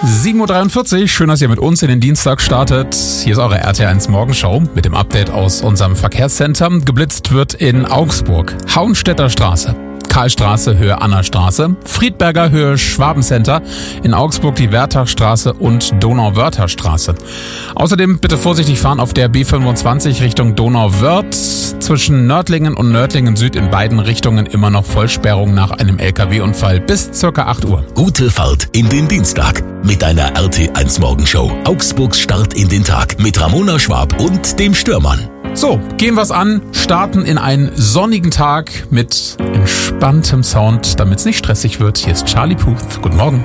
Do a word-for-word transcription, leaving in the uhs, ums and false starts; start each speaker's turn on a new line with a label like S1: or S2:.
S1: sieben Uhr dreiundvierzig, schön, dass ihr mit uns in den Dienstag startet. Hier ist eure R T eins Morgenshow mit dem Update aus unserem Verkehrscenter. Geblitzt wird in Augsburg, Hauenstädter Straße, Karlstraße, Höhe Annastraße, Friedberger, Höhe Schwabencenter, in Augsburg die Wertachstraße und Donauwörtherstraße. Außerdem bitte vorsichtig fahren auf der B fünfundzwanzig Richtung Donauwörth. Zwischen Nördlingen und Nördlingen Süd in beiden Richtungen immer noch Vollsperrung nach einem L K W-Unfall bis circa acht Uhr.
S2: Gute Fahrt in den Dienstag mit einer R T eins Morgenshow. Augsburgs Start in den Tag mit Ramona Schwab und dem Störmann.
S1: So, gehen wir's an, starten in einen sonnigen Tag mit entspanntem Sound, damit es nicht stressig wird. Hier ist Charlie Puth. Guten Morgen.